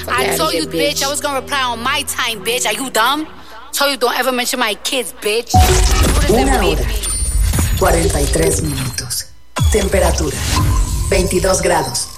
I told you, bitch, I was gonna reply on my time, bitch. Are you dumb? Told you don't ever mention my kids, bitch. 1 hora, 43 minutos. Temperatura, 22 grados.